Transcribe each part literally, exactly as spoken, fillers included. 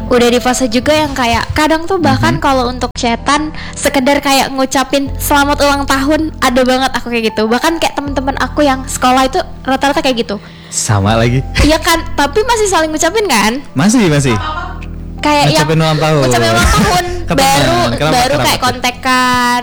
udah di fase juga yang kayak kadang tuh bahkan mm-hmm. kalau untuk chatan sekedar kayak ngucapin selamat ulang tahun, ada banget aku kayak gitu. Bahkan kayak teman-teman aku yang sekolah itu rata-rata kayak gitu. Sama lagi. Iya kan, tapi masih saling ngucapin kan? Masih masih. Kayak ngucapin yang ulang tahun. Ngucapin ulang tahun baru kenapa, baru kenapa kayak tuh? kontekan.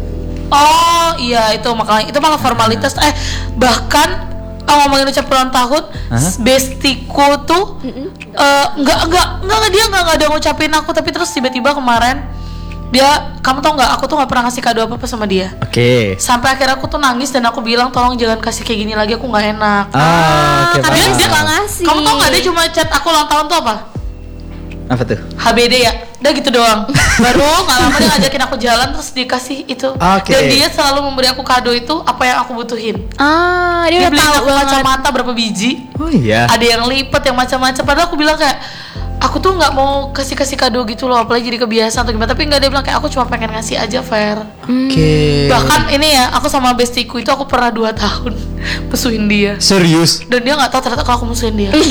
Oh iya, itu makanya itu malah formalitas. Eh bahkan oh, ngomongin ucap ulang tahun, Hah? bestiku tuh uh, nggak nggak nggak dia nggak nggak ada ngucapin aku, tapi terus tiba-tiba kemarin dia, kamu tau nggak, aku tuh nggak pernah ngasih kado apa apa sama dia. Oke. Okay. Sampai akhirnya aku tuh nangis dan aku bilang tolong jangan kasih kayak gini lagi, aku nggak enak. Ah, okay, karena paham. dia nggak ngasih. Kamu tau nggak dia cuma chat aku ulang tahun tuh apa? Apa tuh? H B D ya, udah gitu doang. Baru nggak lama dia ngajakin aku jalan terus dikasih itu. Okay. Dan dia selalu memberi aku kado itu apa yang aku butuhin. Ah, dia, Dia udah beli tahu aku banget. kacamata berapa biji. Oh iya. Ada yang lipat, yang macam-macam. Padahal aku bilang kayak aku tuh nggak mau kasih-kasih kado gitu loh, apalagi jadi kebiasaan atau gimana. Tapi nggak, dia bilang kayak aku cuma pengen ngasih aja, fair. Oke. Okay. Bahkan ini ya, aku sama bestiku itu aku pernah dua tahun musuhin dia. Serius? Dan dia nggak tahu ternyata kalau aku musuhin dia.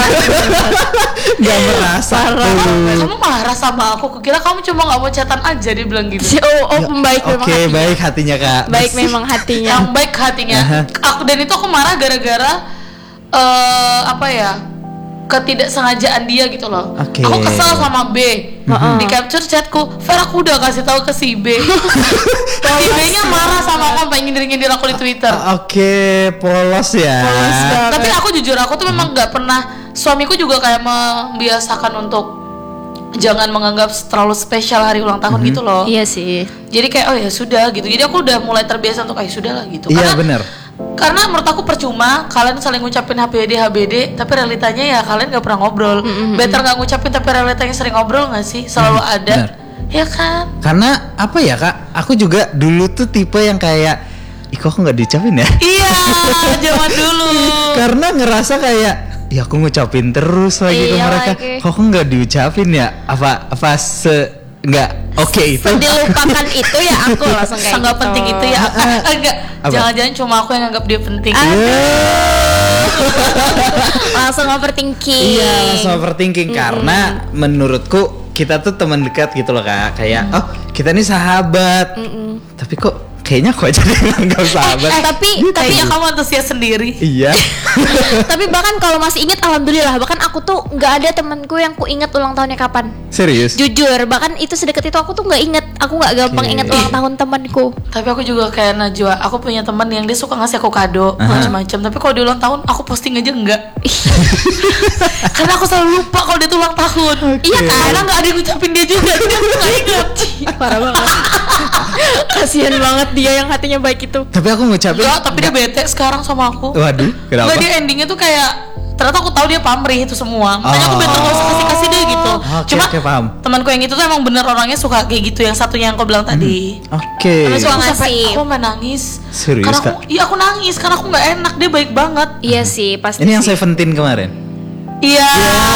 Gak merasa. Kamu marah sama aku, kukira kamu cuma nggak mau chatan aja, dia bilang gitu. Oh, oh baik memang Oke, okay, hatinya. baik hatinya kak. Baik memang hatinya. Yang baik hatinya. Aha. Aku dan itu aku marah gara-gara eh apa ya? Ketidaksengajaan dia gitu loh. Oke. Aku kesel sama B. Mm-hmm. Di capture chatku, Fer aku udah kasih tahu ke si B. Si B-nya marah sama aku sampai nyindir-nyindir aku di Twitter. Oke, okay, polos ya. Polos banget. Tapi aku jujur, aku tuh memang nggak pernah. Suamiku juga kayak membiasakan untuk jangan menganggap terlalu spesial hari ulang tahun Mm-hmm. gitu loh. Iya sih. Jadi kayak oh ya sudah gitu. Jadi aku udah mulai terbiasa untuk ah sudah lah gitu. Iya Karena benar. Karena menurut aku percuma kalian saling ngucapin H B D H B D tapi realitanya ya kalian gak pernah ngobrol. Mm-hmm. Better gak ngucapin tapi realitanya sering ngobrol gak sih? Selalu Mm, ada. bener. Ya kan? Karena apa ya kak? Aku juga dulu tuh tipe yang kayak, ih kok aku nggak diucapin ya? Iya, zaman dulu. Karena ngerasa kayak, ya aku ngucapin terus lagi ke Iya mereka. lagi. Kok aku nggak diucapin ya? Apa apa se nggak oke okay, itu? Dilupakan itu ya aku langsung kayak Sangat gitu. penting itu ya. Ah, enggak. Apa? Jangan-jangan cuma aku yang anggap dia penting. Ah. Iya. Langsung overthinking. Iya, langsung overthinking Mm-mm. karena menurutku kita tuh teman dekat gitu loh kak. Kayak oh kita nih sahabat. Mm-mm. Tapi kok kayaknya aku aja dianggap sahabat. Eh, tapi tapi Kayaknya kamu antusias sendiri. Iya. tapi bahkan kalau masih ingat alhamdulillah, bahkan aku tuh nggak ada temanku yang ku ingat ulang tahunnya kapan. Serius? Jujur, bahkan itu sedekat itu aku tuh nggak inget, aku nggak gampang Oke. inget ulang tahun temanku. Tapi aku juga kayak Najwa, aku punya teman yang dia suka ngasih aku kado Aha. macam-macam. Tapi kalau di ulang tahun aku posting aja enggak. Karena aku selalu lupa kalau dia tuh ulang tahun. Iya kan? Karena nggak ada yang ngucapin dia juga, jadi aku nggak ingat. Parah banget. Kasian banget dia yang hatinya baik itu. Tapi aku ngucapin. Enggak, tapi dia bete sekarang sama aku. Waduh, kenapa? Enggak, dia endingnya tuh kayak ternyata aku tahu dia pamrih itu semua. Makanya aku Oh. better gak usah kasih-kasih deh gitu. Oke, Cuma oke, paham. temanku yang itu tuh emang bener orangnya suka kayak gitu. Yang satunya yang kau bilang tadi. Oke. Tapi suka Suka sampai ngasih. aku sampai nangis. Serius, Karena aku, Kak? iya aku nangis karena aku nggak enak, dia baik banget. Iya sih, pasti. Ini yang sih. Seventeen kemarin. Iya.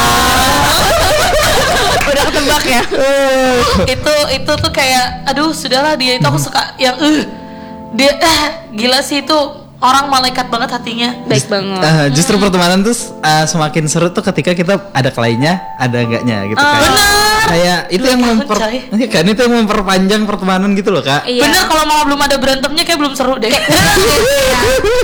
Udah ketebak ya. itu itu tuh kayak aduh sudahlah, dia itu aku suka yang eh dia eh gila sih itu orang malaikat banget hatinya. Baik banget. Eh, justru pertemanan tuh uh, semakin seru tuh ketika kita ada kelainya, ada enggaknya gitu kan. Bener. Kayak itu Dua yang tahun, memper, coy. iya kan itu yang memperpanjang pertemanan gitu loh kak. Iya. Bener, kalau malah belum ada berantemnya kayak belum seru deh.